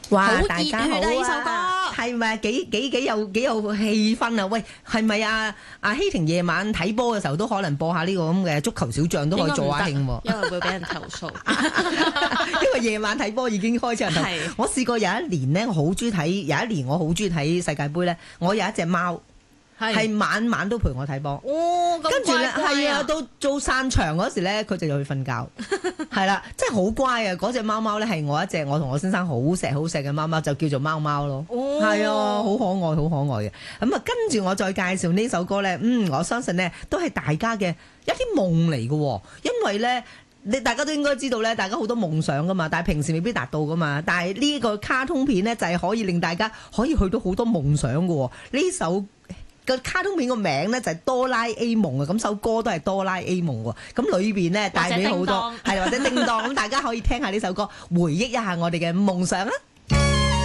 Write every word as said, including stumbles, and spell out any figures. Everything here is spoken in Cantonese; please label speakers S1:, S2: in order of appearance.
S1: 哇！
S2: 好
S1: 大家好
S2: 熱血啊呢首歌
S1: 啊，係咪幾幾幾有幾有氣氛啊？喂，係咪啊？阿希婷夜晚睇波嘅時候都可能播下呢個咁嘅足球小將都可以做下興喎。
S2: 因為會俾人投訴。
S1: 因為夜晚睇波已經開始人投。
S2: 係
S1: 我試過有一年咧，我好中意睇，有一年我好中意睇世界盃咧，我有一隻貓。係晚晚都陪我睇波，
S2: 哦，咁
S1: 跟住咧
S2: 乖
S1: 係啊，到做散場嗰時咧，佢就又去瞓覺，係啦，真係好乖啊！嗰隻貓貓咧係我一隻，我同我先生好錫好錫嘅貓貓，就叫做貓貓咯，係啊，好可愛，好可愛嘅。咁啊，跟住我再介紹呢首歌咧，嗯，我相信咧都係大家嘅一啲夢嚟嘅，因為咧。你大家都應該知道咧，大家好多夢想噶嘛，但係平時未必達到噶嘛。但係呢個卡通片咧，就係可以令大家可以去到好多夢想嘅。呢首個卡通片個名咧就係哆啦 A 夢啊，咁首歌都係哆啦 A 夢喎。咁裏邊咧帶俾好多係或者叮當咁，大家可以聽下呢首歌，回憶一下我哋嘅夢想啊！